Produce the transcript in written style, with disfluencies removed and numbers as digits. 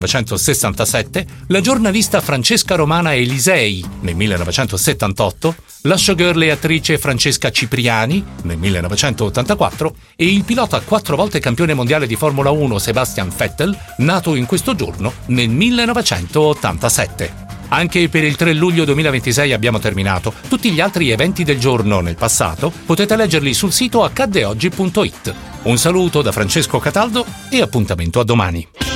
1967, la giornalista Francesca Romana Elisei nel 1978, la showgirl e attrice Francesca Cipriani nel 1984 e il pilota 4 volte campione mondiale di Formula 1 Sebastian Vettel, nato in questo giorno nel 1987. Anche per il 3 luglio 2026 abbiamo terminato. Tutti gli altri eventi del giorno nel passato potete leggerli sul sito accaddeoggi.it. Un saluto da Francesco Cataldo e appuntamento a domani.